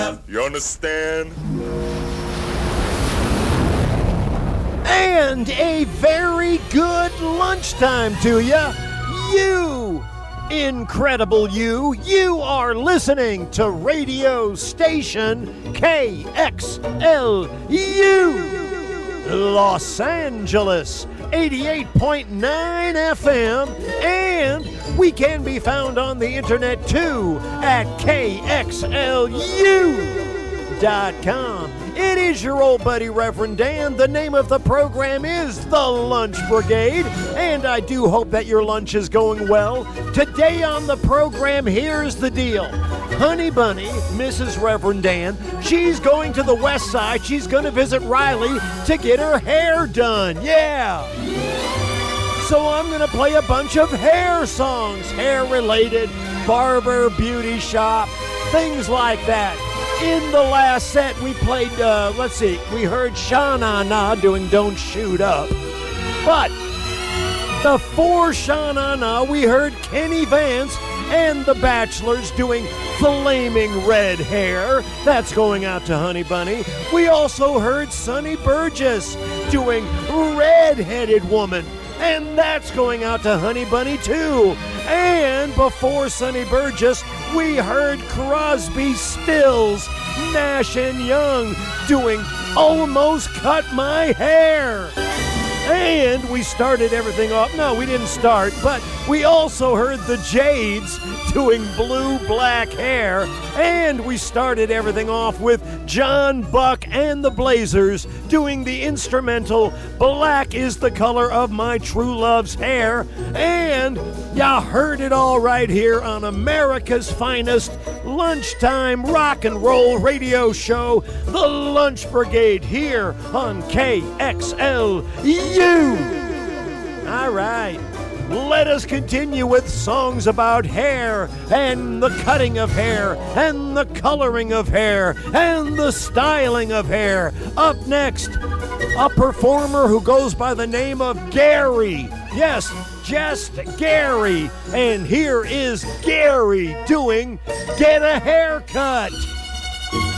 You understand? And a very good lunchtime to you. You, incredible you, you are listening to radio station KXLU, Los Angeles, 88.9 FM, and we can be found on the internet too at KXLU.com. It is your old buddy, Reverend Dan. The name of the program is The Lunch Brigade, and I do hope that your lunch is going well. Today on the program, here's the deal. Honey Bunny, Mrs. Reverend Dan, she's going to the west side. She's going to visit Riley to get her hair done. Yeah! So I'm going to play a bunch of hair songs, hair-related, barber, beauty shop, things like that. In the last set, we played, we heard Sha-Na Na doing Don't Shoot Up. But before Sha-Na Na, we heard Kenny Vance and the Bachelors doing Flaming Red Hair. That's going out to Honey Bunny. We also heard Sonny Burgess doing Red-Headed Woman. And that's going out to Honey Bunny, too. And before Sonny Burgess, we heard Crosby, Stills, Nash and Young doing Almost Cut My Hair. And we started everything off. No, we didn't start, but we also heard the Jades doing Blue Black Hair. And we started everything off with John Buck and the Blazers doing the instrumental Black is the Color of My True Love's Hair. And you heard it all right here on America's finest lunchtime rock and roll radio show, The Lunch Brigade, here on KXLU. All right. Let us continue with songs about hair and the cutting of hair and the coloring of hair and the styling of hair. Up next, a performer who goes by the name of Gary. Yes, just Gary. And here is Gary doing Get a Haircut.